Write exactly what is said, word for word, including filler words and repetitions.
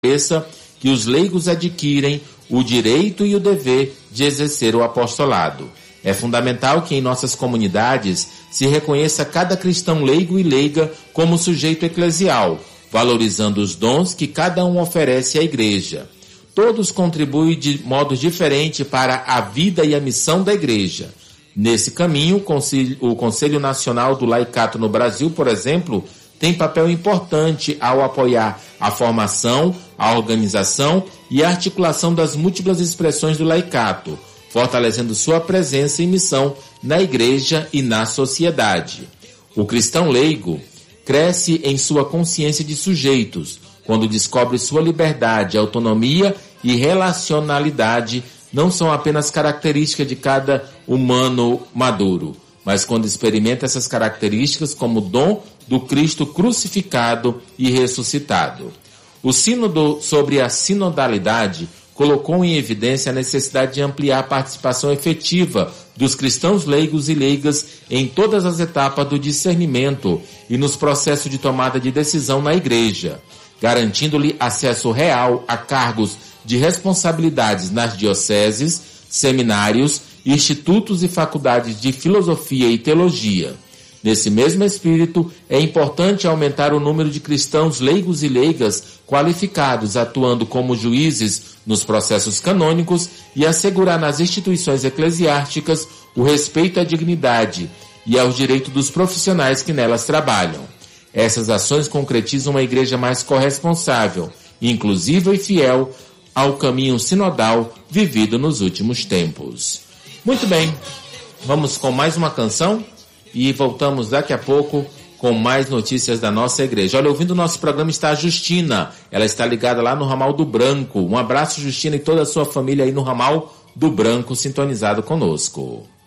que os leigos adquirem o direito e o dever de exercer o apostolado. É fundamental que em nossas comunidades se reconheça cada cristão leigo e leiga como sujeito eclesial, valorizando os dons que cada um oferece à igreja. Todos contribuem de modo diferente para a vida e a missão da igreja. Nesse caminho, o Conselho, o Conselho Nacional do Laicato no Brasil, por exemplo, tem papel importante ao apoiar a formação, a organização e a articulação das múltiplas expressões do laicato, fortalecendo sua presença e missão na igreja e na sociedade. O cristão leigo cresce em sua consciência de sujeitos, quando descobre sua liberdade, autonomia e relacionalidade não são apenas características de cada humano maduro, mas quando experimenta essas características como dom do Cristo crucificado e ressuscitado. O sínodo sobre a sinodalidade colocou em evidência a necessidade de ampliar a participação efetiva dos cristãos leigos e leigas em todas as etapas do discernimento e nos processos de tomada de decisão na igreja, garantindo-lhe acesso real a cargos de responsabilidades nas dioceses, seminários, institutos e faculdades de filosofia e teologia. Nesse mesmo espírito, é importante aumentar o número de cristãos leigos e leigas qualificados atuando como juízes nos processos canônicos e assegurar nas instituições eclesiásticas o respeito à dignidade e aos direitos dos profissionais que nelas trabalham. Essas ações concretizam uma igreja mais corresponsável, inclusiva e fiel ao caminho sinodal vivido nos últimos tempos. Muito bem, vamos com mais uma canção e voltamos daqui a pouco com mais notícias da nossa igreja. Olha, ouvindo o nosso programa está a Justina, ela está ligada lá no Ramal do Branco. Um abraço, Justina, e toda a sua família aí no Ramal do Branco, sintonizado conosco.